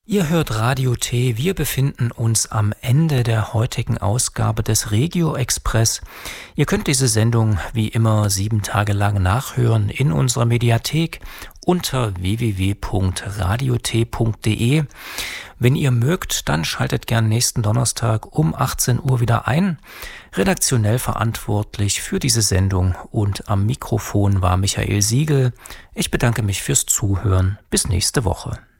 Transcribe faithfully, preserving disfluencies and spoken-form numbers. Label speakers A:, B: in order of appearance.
A: Ihr hört Radio T. Wir befinden uns am Ende der heutigen Ausgabe des Regio Express. Ihr könnt diese Sendung wie immer sieben Tage lang nachhören in unserer Mediathek unter w w w punkt radio t punkt d e. Wenn ihr mögt, dann schaltet gern nächsten Donnerstag um achtzehn Uhr wieder ein. Redaktionell verantwortlich für diese Sendung und am Mikrofon war Michael Siegel. Ich bedanke mich fürs Zuhören. Bis nächste Woche.